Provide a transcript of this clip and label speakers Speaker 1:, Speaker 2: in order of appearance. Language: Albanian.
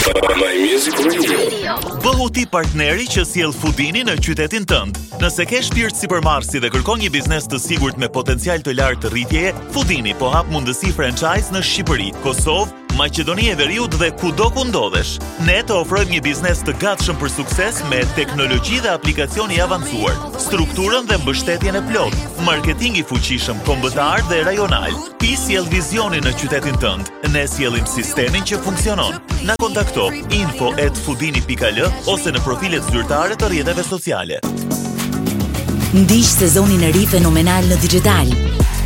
Speaker 1: My Music Radio.
Speaker 2: Bëhu ti partneri që sjell Foodini në qytetin tënd. Nëse ke shpirt sipërmarrësi dhe kërkon një biznes të sigurt me potencial të lartë të rritjeje, Foodini po hap mundësi franchise në Shqipëri, Kosovë, Maqedoni e Veriut dhe kudo ku ndodhesh. Ne të ofrojmë një biznes të gatshëm për sukses me teknologji dhe aplikacion i avancuar, strukturën dhe mbështetjen e plot, marketing i fuqishëm kombëtar dhe rajonal. Ti sjell vizionin në qytetin tënd. Ne sjellim sistemin që funksionon. Na kontakto info@foodini.al ose në profilet zyrtare të rrjeteve sociale.
Speaker 3: Ndiq sezonin e ri fenomenal në digital.